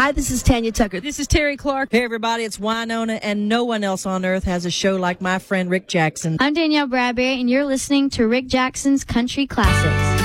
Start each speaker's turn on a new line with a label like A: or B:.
A: Hi, this is Tanya Tucker.
B: This is Terry Clark.
C: Hey, everybody, it's Winona, and no one else on earth has a show like my friend Rick Jackson.
D: I'm Danielle Bradbury, and you're listening to Rick Jackson's Country Classics.